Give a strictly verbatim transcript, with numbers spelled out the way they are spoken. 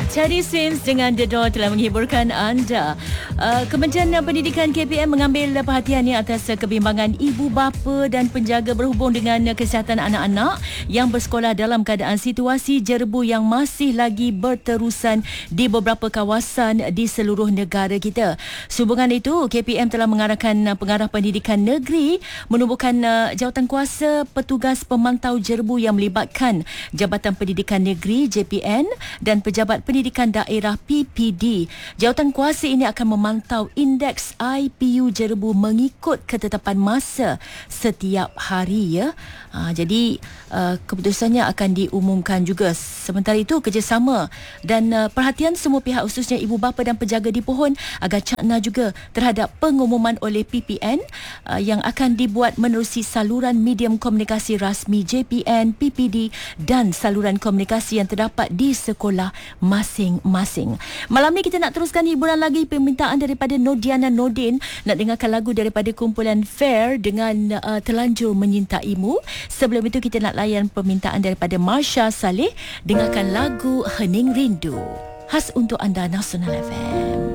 Teddy Swims dengan The Door telah menghiburkan anda. Uh, Kementerian Pendidikan K P M mengambil perhatiannya atas kebimbangan ibu bapa dan penjaga berhubung dengan kesihatan anak-anak yang bersekolah dalam keadaan situasi jerbu yang masih lagi berterusan di beberapa kawasan di seluruh negara kita. Sehubungan itu, K P M telah mengarahkan pengarah pendidikan negeri menubuhkan uh, jawatankuasa petugas pemantau jerbu yang melibatkan Jabatan Pendidikan Negeri J P N dan Pejabat Pendidikan Daerah P P D. Jawatankuasa ini akan memantau indeks I P U jerbu mengikut ketetapan masa setiap hari, ya. Ha, jadi uh, keputusannya akan diumumkan juga. Sementara itu, kerjasama dan uh, perhatian semua pihak, khususnya ibu bapa dan penjaga dipohon agar cakna juga terhadap pengumuman oleh P P N uh, yang akan dibuat menerusi saluran medium komunikasi rasmi J P N, P P D dan saluran komunikasi yang terdapat di sekolah masing-masing. Malam ni kita nak teruskan hiburan lagi, permintaan daripada Nodiana Nordin nak dengarkan lagu daripada kumpulan Fair dengan uh, Telanjur Menyintaimu. Sebelum itu kita nak layan permintaan daripada Marsha Saleh, dengarkan lagu Hening Rindu khas untuk anda Nasional F M.